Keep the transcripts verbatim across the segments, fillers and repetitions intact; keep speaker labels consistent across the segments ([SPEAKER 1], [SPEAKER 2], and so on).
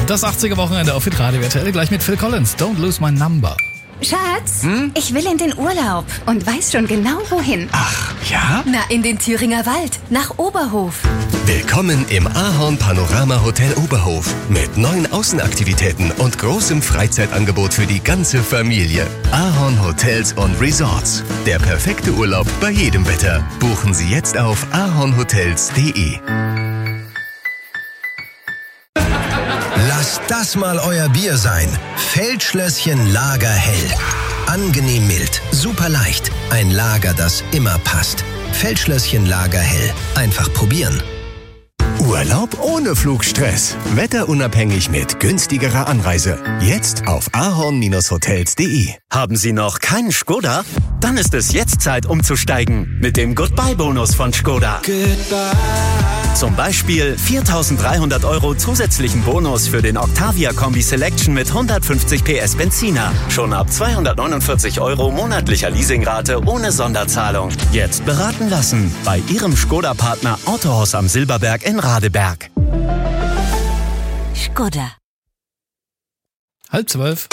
[SPEAKER 1] Das achtziger-Wochenende auf Hitradio R T L, gleich mit Phil Collins. Don't lose my number.
[SPEAKER 2] Schatz,
[SPEAKER 3] hm?
[SPEAKER 2] ich will in den Urlaub und weiß schon genau wohin.
[SPEAKER 3] Ach, ja?
[SPEAKER 2] Na, in den Thüringer Wald, nach Oberhof.
[SPEAKER 4] Willkommen im Ahorn Panorama Hotel Oberhof mit neuen Außenaktivitäten und großem Freizeitangebot für die ganze Familie. Ahorn Hotels und Resorts. Der perfekte Urlaub bei jedem Wetter. Buchen Sie jetzt auf ahornhotels punkt de.
[SPEAKER 5] Lasst das mal euer Bier sein. Feldschlösschen Lager Hell. Angenehm mild, super leicht. Ein Lager, das immer passt. Feldschlösschen Lager Hell. Einfach probieren.
[SPEAKER 4] Urlaub ohne Flugstress. Wetterunabhängig mit günstigerer Anreise. Jetzt auf ahorn hotels punkt de.
[SPEAKER 6] Haben Sie noch keinen Skoda? Dann ist es jetzt Zeit umzusteigen mit dem Goodbye-Bonus von Skoda. Goodbye. Zum Beispiel viertausenddreihundert Euro zusätzlichen Bonus für den Octavia Kombi Selection mit hundertfünfzig P S Benziner. Schon ab zweihundertneunundvierzig Euro monatlicher Leasingrate ohne Sonderzahlung. Jetzt beraten lassen bei Ihrem Skoda-Partner Autohaus am Silberberg in Radeberg.
[SPEAKER 2] Skoda.
[SPEAKER 1] Halb zwölf.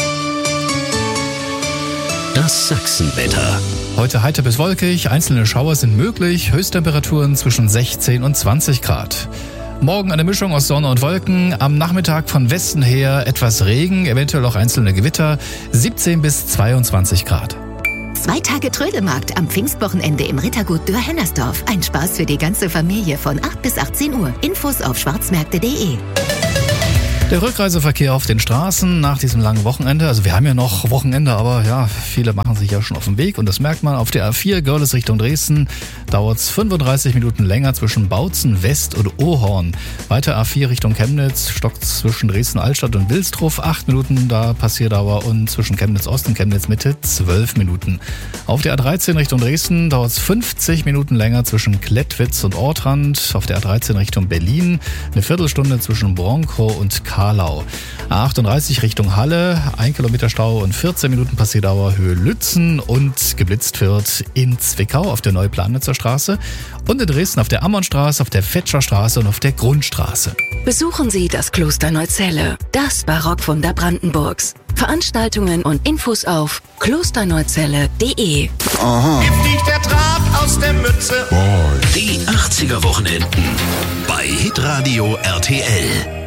[SPEAKER 5] Das Sachsenwetter.
[SPEAKER 1] Heute heiter bis wolkig, einzelne Schauer sind möglich, Höchsttemperaturen zwischen sechzehn und zwanzig Grad. Morgen eine Mischung aus Sonne und Wolken, am Nachmittag von Westen her etwas Regen, eventuell auch einzelne Gewitter, siebzehn bis zweiundzwanzig Grad.
[SPEAKER 7] Zwei Tage Trödelmarkt am Pfingstwochenende im Rittergut Dörr-Hennersdorf. Ein Spaß für die ganze Familie von acht bis achtzehn Uhr. Infos auf schwarzmärkte punkt de.
[SPEAKER 1] Der Rückreiseverkehr auf den Straßen nach diesem langen Wochenende, also wir haben ja noch Wochenende, aber ja, viele machen sich ja schon auf den Weg und das merkt man. Auf der A vier Görlitz Richtung Dresden dauert es fünfunddreißig Minuten länger zwischen Bautzen West und Ohorn. Weiter A vier Richtung Chemnitz, stockt zwischen Dresden-Altstadt und Wilsdruff, acht Minuten da Passierdauer und zwischen Chemnitz Ost und Chemnitz Mitte zwölf Minuten. Auf der A dreizehn Richtung Dresden dauert es fünfzig Minuten länger zwischen Klettwitz und Ortrand. Auf der A dreizehn Richtung Berlin eine Viertelstunde zwischen Bronkow und Karlau. A achtunddreißig Richtung Halle, ein Kilometer Stau und vierzehn Minuten Passierdauer Höhe Lützen und geblitzt wird in Zwickau auf der Neuplanitzer Straße und in Dresden auf der Ammonstraße, auf der Fetscher Straße und auf der Grundstraße.
[SPEAKER 7] Besuchen Sie das Kloster Neuzelle, das Barockwunder Brandenburgs. Veranstaltungen und Infos auf klosterneuzelle punkt de.
[SPEAKER 3] Aha.
[SPEAKER 8] Hier fliegt der Draht aus der Mütze.
[SPEAKER 5] Die achtziger-Wochenenden bei Hitradio R T L.